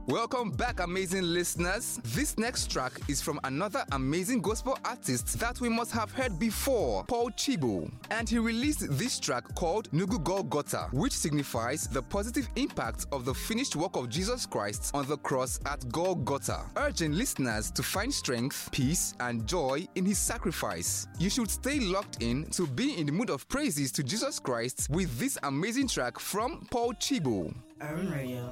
Welcome back, amazing listeners. This next track is from another amazing gospel artist that we must have heard before, Paul Chibo. And he released this track called Nugu Golgotha, which signifies the positive impact of the finished work of Jesus Christ on the cross at Golgotha, urging listeners to find strength, peace, and joy in his sacrifice. You should stay locked in to be in the mood of praises to Jesus Christ with this amazing track from Paul Chibo. Urban Radio.